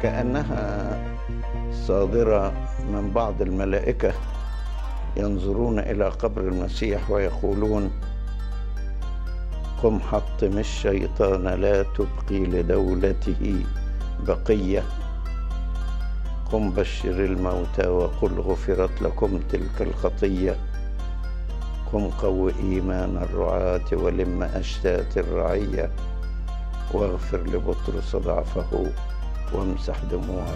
وكأنها صادرة من بعض الملائكة ينظرون إلى قبر المسيح ويقولون: قم حطم الشيطان لا تبقي لدولته بقية، قم بشر الموتى وقل غفرت لكم تلك الخطية، قم قو إيمان الرعاة ولم أشتات الرعية، واغفر لبطرس ضعفه وامسح دموع